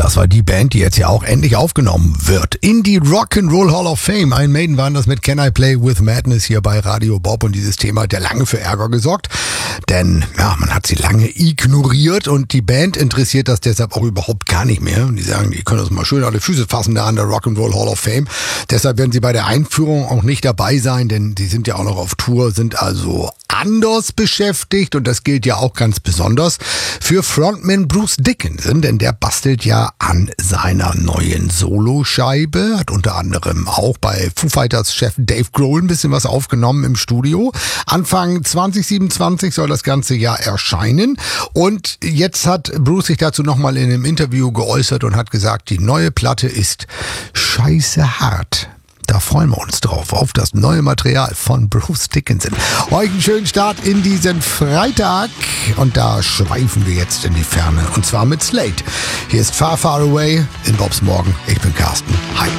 das war die Band, die jetzt ja auch endlich aufgenommen wird in die Rock'n'Roll Hall of Fame. Iron Maiden waren das mit Can I Play With Madness hier bei Radio Bob und dieses Thema hat ja lange für Ärger gesorgt, denn ja, man hat sie lange ignoriert und die Band interessiert das deshalb auch überhaupt gar nicht mehr. Und die sagen, die können das mal schön alle Füße fassen da an der Rock'n'Roll Hall of Fame. Deshalb werden sie bei der Einführung auch nicht dabei sein, denn die sind ja auch noch auf Tour, sind also anders beschäftigt und das gilt ja auch ganz besonders für Frontman Bruce Dickinson, denn der bastelt ja an seiner neuen Soloscheibe, hat unter anderem auch bei Foo Fighters Chef Dave Grohl ein bisschen was aufgenommen im Studio. Anfang 2027 soll das ganze Jahr erscheinen und jetzt hat Bruce sich dazu nochmal in einem Interview geäußert und hat gesagt, die neue Platte ist scheiße hart. Da freuen wir uns drauf, auf das neue Material von Bruce Dickinson. Euch einen schönen Start in diesen Freitag. Und da schweifen wir jetzt in die Ferne. Und zwar mit Slate. Hier ist Far Far Away in Bobs Morgen. Ich bin Carsten. Hi.